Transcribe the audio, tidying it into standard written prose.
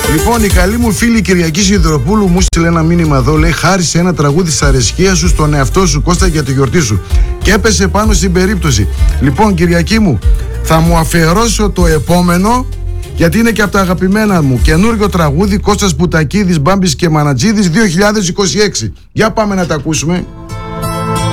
Λοιπόν, η καλή μου φίλη Κυριακή Σιδηροπούλου μου στείλε ένα μήνυμα εδώ. Λέει: χάρισε ένα τραγούδι της αρεσκίας σου στον εαυτό σου, Κώστα, για τη γιορτή σου. Και έπεσε πάνω στην περίπτωση. Λοιπόν, Κυριακή μου, θα μου αφιερώσω το επόμενο, γιατί είναι και από τα αγαπημένα μου. Καινούριο τραγούδι, Κώστας Πουτακίδης, Μπάμπης και Μανατζίδης 2026. Για πάμε να τα ακούσουμε.